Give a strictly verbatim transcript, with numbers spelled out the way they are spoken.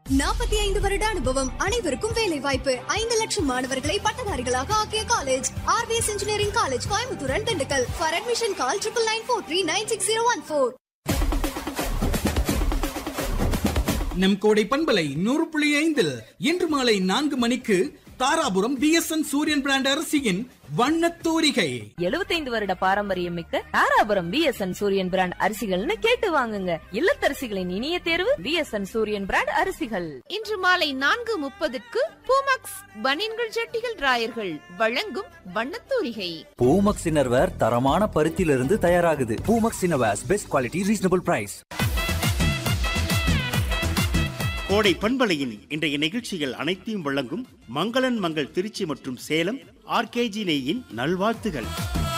நாற்பத்தி ஐந்து வருட அனுபவம், அனைவருக்கும் வேலை வாய்ப்பு. ஐந்து லட்சம் மாணவர்களை பட்டதாரிகளாக ஆக்கிய college RVS engineering college, Coimbatore and Dindigul. For admission call triple nine four three nine six zero one four. நம் கோடை பண்பலை நூறு புள்ளி ஐந்தில் இன்று மாலை நான்கு மணிக்கு தாராபுரம் பிஎஸ்என் சூரியன் பிராண்ட் அரிசியின் வண்ணத்தூரிகை. எழுபத்தைந்து வருட பாரம்பரியம் மிக்க தாராபுரம் பிஎஸ்என் சூரியன் பிராண்ட் அரிசிகள்னு கேட்டு வாங்குங்க. இல்லத்தரசிகளின் இனிய தேர்வு பிஎஸ்என் சூரியன் பிராண்ட் அரிசிகள். இன்று மாலை நான்கு முப்பதுக்கு பூமக்ஸ் பனியன்கள் ஜட்டிகள் ராயர்கள் வழங்கும் வண்ணத்தூரிகை. பூமக்ஸ் இன்னர்வேர் தரமான பருத்தியிலிருந்து தயாராகுது. Poomex innerwears best quality reasonable price. கோடை பண்பலையின் இன்றைய நிகழ்ச்சிகள் அனைத்தையும் வழங்கும் மங்களன் மங்கள் திருச்சி மற்றும் சேலம் ஆர்கேஜி நெய்யின் நல்வாழ்த்துகள்.